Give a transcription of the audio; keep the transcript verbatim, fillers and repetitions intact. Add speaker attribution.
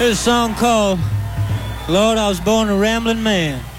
Speaker 1: There's a song called Lord, I Was Born a Rambling Man.